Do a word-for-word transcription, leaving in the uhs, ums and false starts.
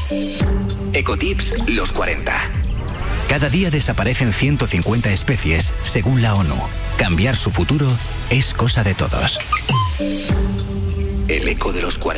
Ecotips los cuarenta. Cada día desaparecen ciento cincuenta especies, según la ONU. Cambiar su futuro es cosa de todos. El eco de los cuarenta.